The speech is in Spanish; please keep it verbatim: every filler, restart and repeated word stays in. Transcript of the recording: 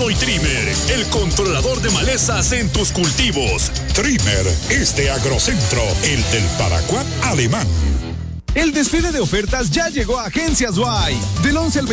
soy Trimmer, el controlador de malezas en tus cultivos. Trimmer es de Agrocentro, el del paraguas alemán. El desfile de ofertas ya llegó a Agencias Y. Del once al